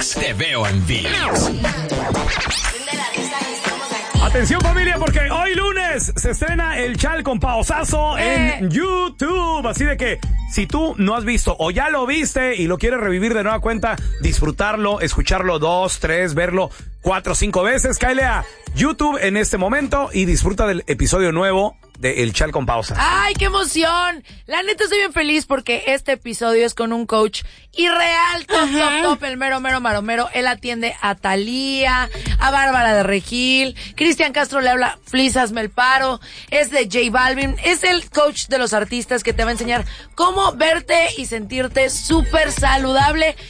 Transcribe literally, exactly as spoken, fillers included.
Viernes te veo en Viernes. Atención familia, porque hoy lunes se estrena el Chal con Pausazo Eh. en YouTube. Así de que si tú no has visto o ya lo viste y lo quieres revivir de nueva cuenta, disfrutarlo, escucharlo dos, tres, verlo cuatro, cinco veces, cáele a YouTube en este momento y disfruta del episodio nuevo de El Chal con Pausa. ¡Ay, qué emoción! La neta estoy bien feliz porque este episodio es con un coach irreal, top, top, top, el mero, mero, maromero. Él atiende a Thalía, a Bárbara de Regil, Cristian Castro le habla, Fliz, hazme el paro, es de J Balvin, es el coach de los artistas que te va a enseñar cómo verte y sentirte súper saludable.